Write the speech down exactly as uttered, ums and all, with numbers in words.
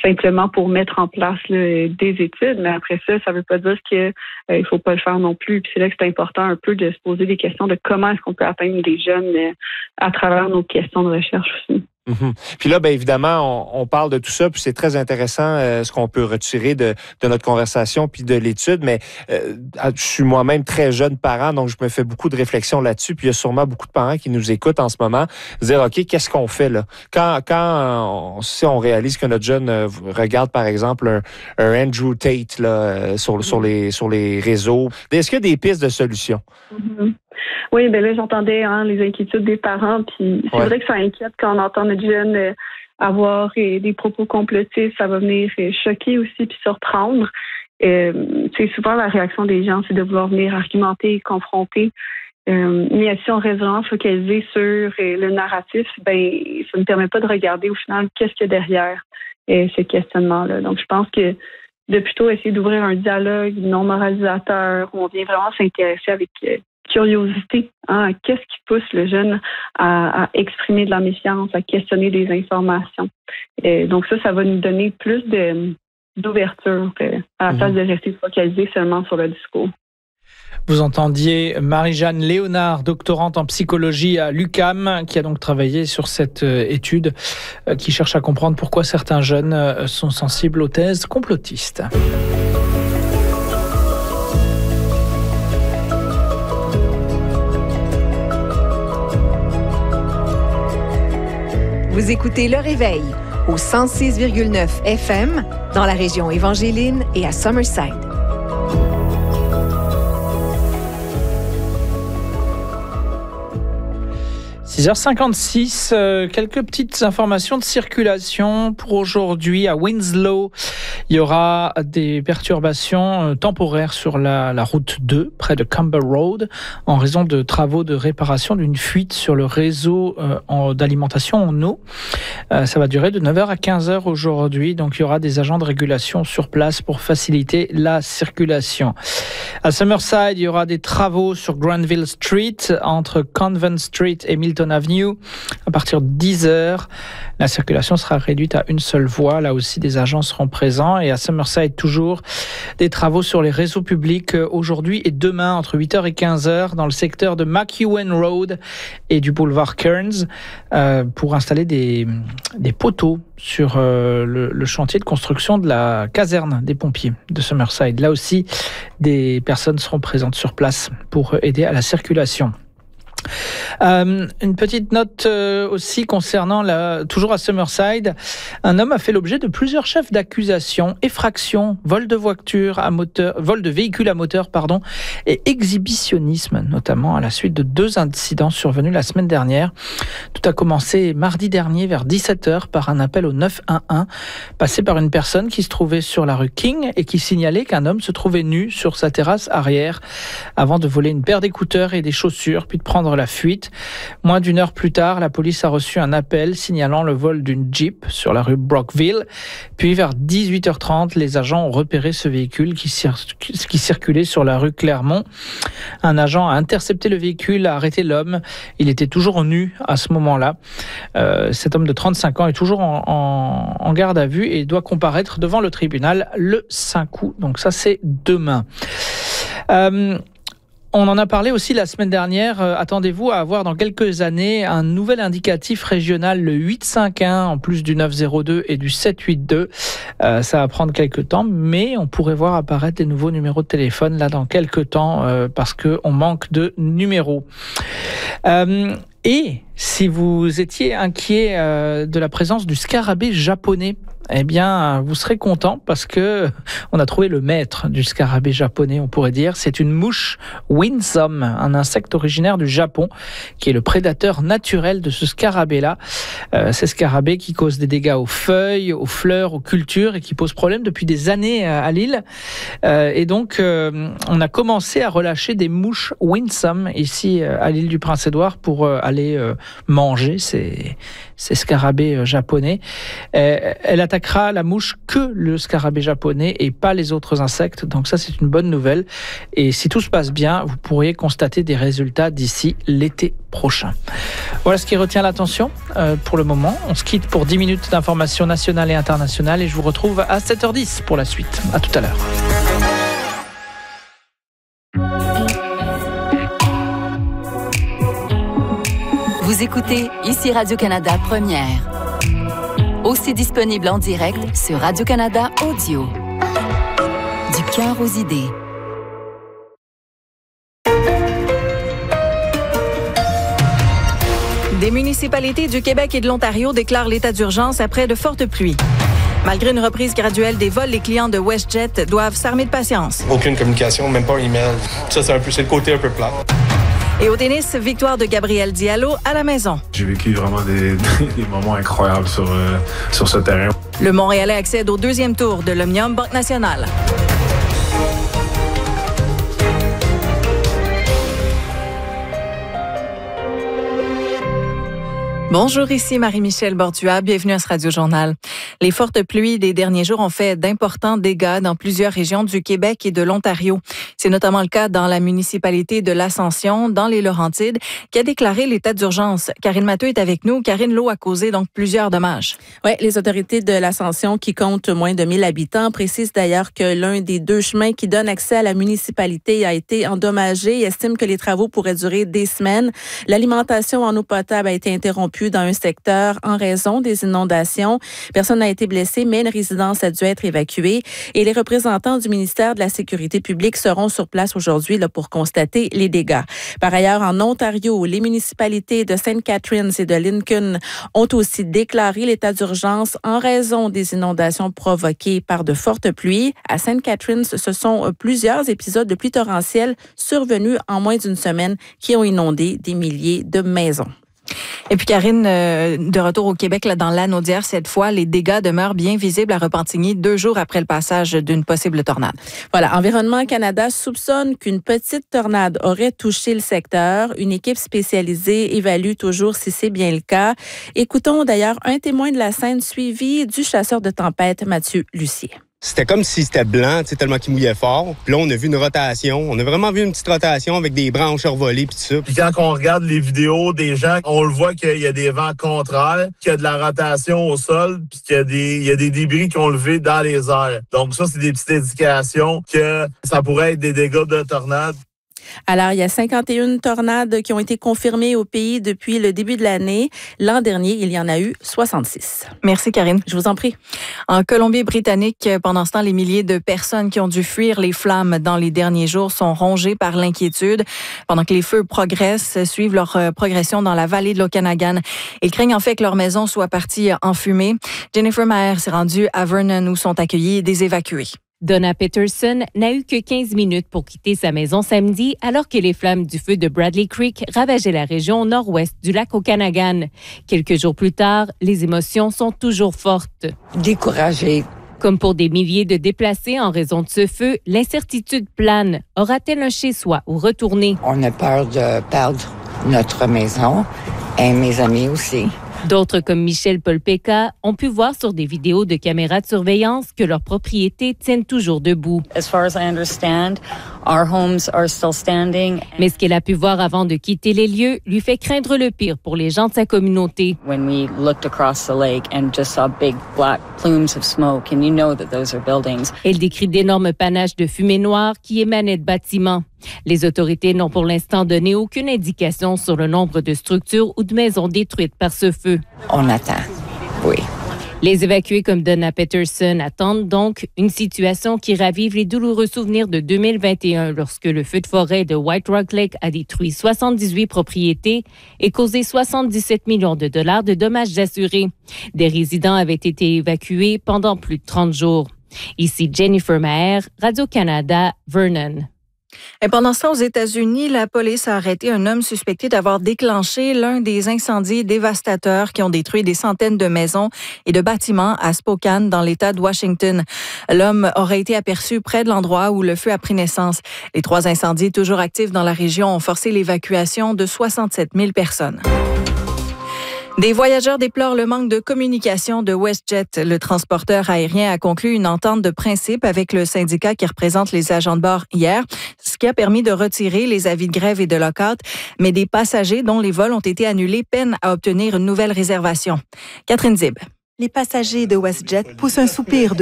simplement pour mettre en place là, des études, mais après ça, ça ne veut pas dire qu'il euh, ne faut pas le faire non plus. Puis c'est là que c'est important un peu de se poser des questions de comment est-ce qu'on peut atteindre les jeunes euh, à travers nos questions de recherche aussi. Mm-hmm. Puis là, bien évidemment, on, on parle de tout ça, puis c'est très intéressant euh, ce qu'on peut retirer de, de notre conversation puis de l'étude, mais euh, je suis moi-même très jeune parent, donc je me fais beaucoup de réflexions là-dessus, puis il y a sûrement beaucoup de parents qui nous écoutent en ce moment, dire, OK, qu'est-ce qu'on fait là? Quand, quand on, si on réalise que notre jeune euh, regarde, par exemple, un, un Andrew Tate là, euh, sur, mm-hmm. sur, les, sur les réseaux, est-ce qu'il y a des pistes de solutions? Mm-hmm. Oui, ben là, j'entendais hein, les inquiétudes des parents, puis c'est ouais. vrai que ça inquiète quand on entend notre jeune euh, avoir euh, des propos complotistes, ça va venir euh, choquer aussi puis surprendre. Euh, c'est souvent la réaction des gens, c'est de vouloir venir argumenter et confronter. Euh, mais si on reste vraiment focalisé sur euh, le narratif, ben ça ne permet pas de regarder au final qu'est-ce qu'il y a derrière euh, ce questionnement-là. Donc, je pense que de plutôt essayer d'ouvrir un dialogue non moralisateur où on vient vraiment s'intéresser avec euh, curiosité, hein, qu'est-ce qui pousse le jeune à, à exprimer de la méfiance, à questionner des informations. Et donc ça, ça va nous donner plus de, d'ouverture euh, à la place de rester focalisé seulement sur le discours. Vous entendiez Marie-Jeanne Léonard, doctorante en psychologie à l'U Q A M, qui a donc travaillé sur cette étude qui cherche à comprendre pourquoi certains jeunes sont sensibles aux thèses complotistes. Vous écoutez Le Réveil au cent six virgule neuf F M dans la région Évangéline et à Summerside. six heures cinquante-six, euh, quelques petites informations de circulation pour aujourd'hui à Winslow. Il y aura des perturbations euh, temporaires sur la, la route deux, près de Camber Road, en raison de travaux de réparation d'une fuite sur le réseau euh, en, d'alimentation en eau. Euh, ça va durer de neuf heures à quinze heures aujourd'hui, donc il y aura des agents de régulation sur place pour faciliter la circulation. À Summerside, il y aura des travaux sur Granville Street, entre Convent Street et Milton Avenue, à partir de dix heures. La circulation sera réduite à une seule voie. Là aussi, des agents seront présents. Et à Summerside, toujours des travaux sur les réseaux publics aujourd'hui et demain, entre huit heures et quinze heures, dans le secteur de McEwen Road et du boulevard Kearns, euh, pour installer des, des poteaux sur euh, le, le chantier de construction de la caserne des pompiers de Summerside. Là aussi, des personnes seront présentes sur place pour aider à la circulation. Euh, une petite note euh, aussi concernant la, toujours à Summerside, un homme a fait l'objet de plusieurs chefs d'accusation, effraction, vol de voiture à moteur, vol de véhicule à moteur, pardon, et exhibitionnisme, notamment à la suite de deux incidents survenus la semaine dernière. Tout a commencé mardi dernier vers dix-sept heures par un appel au neuf un un, passé par une personne qui se trouvait sur la rue King et qui signalait qu'un homme se trouvait nu sur sa terrasse arrière avant de voler une paire d'écouteurs et des chaussures, puis de prendre la fuite. Moins d'une heure plus tard, la police a reçu un appel signalant le vol d'une Jeep sur la rue Brockville. Puis vers dix-huit heures trente, les agents ont repéré ce véhicule qui, cir- qui circulait sur la rue Clermont. Un agent a intercepté le véhicule, a arrêté l'homme. Il était toujours nu à ce moment-là. Euh, cet homme de trente-cinq ans est toujours en, en, en garde à vue et doit comparaître devant le tribunal le cinq août. Donc ça, c'est demain. Euh, On en a parlé aussi la semaine dernière. Euh, attendez-vous à avoir dans quelques années un nouvel indicatif régional, le huit cinq un, en plus du neuf zéro deux et du sept huit deux. Euh, ça va prendre quelques temps, mais on pourrait voir apparaître des nouveaux numéros de téléphone là dans quelques temps euh, parce qu'on manque de numéros. Euh, et si vous étiez inquiet euh, de la présence du scarabée japonais, eh bien, vous serez content parce que on a trouvé le maître du scarabée japonais, on pourrait dire. C'est une mouche winsome, un insecte originaire du Japon, qui est le prédateur naturel de ce scarabée-là. Euh, ces scarabées qui causent des dégâts aux feuilles, aux fleurs, aux cultures et qui posent problème depuis des années à l'île. Euh, et donc, euh, on a commencé à relâcher des mouches winsome ici à l'île du Prince-Édouard pour euh, aller euh, manger ces, ces scarabées japonais. Euh, elle attaquera la mouche que le scarabée japonais et pas les autres insectes. Donc ça, c'est une bonne nouvelle. Et si tout se passe bien, vous pourriez constater des résultats d'ici l'été prochain. Voilà ce qui retient l'attention euh, pour le moment. On se quitte pour dix minutes d'information nationale et internationale et je vous retrouve à sept heures dix pour la suite. À tout à l'heure. Vous écoutez ici Radio-Canada Première. Aussi disponible en direct sur Radio-Canada Audio. Du cœur aux idées. Des municipalités du Québec et de l'Ontario déclarent l'état d'urgence après de fortes pluies. Malgré une reprise graduelle des vols, les clients de WestJet doivent s'armer de patience. Aucune communication, même pas un email. Ça, c'est un peu, c'est le côté un peu plat. Et au tennis, victoire de Gabriel Diallo à la maison. J'ai vécu vraiment des, des moments incroyables sur, euh, sur ce terrain. Le Montréalais accède au deuxième tour de l'Omnium Banque Nationale. Bonjour, ici Marie-Michel Borduas. Bienvenue à ce Radio-Journal. Les fortes pluies des derniers jours ont fait d'importants dégâts dans plusieurs régions du Québec et de l'Ontario. C'est notamment le cas dans la municipalité de l'Ascension, dans les Laurentides, qui a déclaré l'état d'urgence. Karine Matteux est avec nous. Karine, l'eau a causé donc plusieurs dommages. Oui, les autorités de l'Ascension, qui comptent moins de mille habitants, précisent d'ailleurs que l'un des deux chemins qui donne accès à la municipalité a été endommagé et estiment que les travaux pourraient durer des semaines. L'alimentation en eau potable a été interrompue dans un secteur en raison des inondations. Personne n'a été blessé, mais une résidence a dû être évacuée. Et les représentants du ministère de la Sécurité publique seront sur place aujourd'hui là, pour constater les dégâts. Par ailleurs, en Ontario, les municipalités de Saint Catharines et de Lincoln ont aussi déclaré l'état d'urgence en raison des inondations provoquées par de fortes pluies. À Saint Catharines, ce sont plusieurs épisodes de pluie torrentielle survenus en moins d'une semaine qui ont inondé des milliers de maisons. Et puis Karine, euh, de retour au Québec, là, dans l'Anaudière, cette fois, les dégâts demeurent bien visibles à Repentigny deux jours après le passage d'une possible tornade. Voilà, Environnement Canada soupçonne qu'une petite tornade aurait touché le secteur. Une équipe spécialisée évalue toujours si c'est bien le cas. Écoutons d'ailleurs un témoin de la scène suivi du chasseur de tempête, Mathieu Lucier. C'était comme si c'était blanc, tu sais, tellement qu'il mouillait fort. Puis là, on a vu une rotation. On a vraiment vu une petite rotation avec des branches revolées puis tout ça. Puis quand on regarde les vidéos des gens, on le voit qu'il y a des vents contraires, qu'il y a de la rotation au sol, puis qu'il y a des, il y a des débris qui ont levé dans les airs. Donc ça, c'est des petites indications que ça pourrait être des dégâts de tornade. Alors, il y a cinquante et une tornades qui ont été confirmées au pays depuis le début de l'année. L'an dernier, il y en a eu soixante-six. Merci, Karine. Je vous en prie. En Colombie-Britannique, pendant ce temps, les milliers de personnes qui ont dû fuir les flammes dans les derniers jours sont rongées par l'inquiétude. Pendant que les feux progressent, suivent leur progression dans la vallée de l'Okanagan. Ils craignent en fait que leur maison soit partie en fumée. Jennifer Maher s'est rendue à Vernon où sont accueillis des évacués. Donna Peterson n'a eu que quinze minutes pour quitter sa maison samedi alors que les flammes du feu de Bradley Creek ravageaient la région nord-ouest du lac Okanagan. Quelques jours plus tard, les émotions sont toujours fortes. Découragée. Comme pour des milliers de déplacés en raison de ce feu, l'incertitude plane. Aura-t-elle un chez-soi ou retourner? On a peur de perdre notre maison et mes amis aussi. D'autres, comme Michel Polpeca, ont pu voir sur des vidéos de caméras de surveillance que leurs propriétés tiennent toujours debout. As far as I understand, our homes are still standing. Mais ce qu'elle a pu voir avant de quitter les lieux lui fait craindre le pire pour les gens de sa communauté. When we looked across the lake and just saw big black plumes of smoke, and you know that those are buildings. Elle décrit d'énormes panaches de fumée noire qui émanaient de bâtiments. Les autorités n'ont pour l'instant donné aucune indication sur le nombre de structures ou de maisons détruites par ce feu. On attend, oui. Les évacués comme Donna Peterson attendent donc une situation qui ravive les douloureux souvenirs de deux mille vingt et un lorsque le feu de forêt de White Rock Lake a détruit soixante-dix-huit propriétés et causé soixante-dix-sept millions de dollars de dommages assurés. Des résidents avaient été évacués pendant plus de trente jours. Ici Jennifer Maher, Radio-Canada, Vernon. Et pendant ce temps, aux États-Unis, la police a arrêté un homme suspecté d'avoir déclenché l'un des incendies dévastateurs qui ont détruit des centaines de maisons et de bâtiments à Spokane, dans l'État de Washington. L'homme aurait été aperçu près de l'endroit où le feu a pris naissance. Les trois incendies toujours actifs dans la région ont forcé l'évacuation de soixante-sept mille personnes. Des voyageurs déplorent le manque de communication de WestJet. Le transporteur aérien a conclu une entente de principe avec le syndicat qui représente les agents de bord hier, ce qui a permis de retirer les avis de grève et de lock-out. Mais des passagers dont les vols ont été annulés peinent à obtenir une nouvelle réservation. Catherine Zib. Les passagers de WestJet poussent un soupir de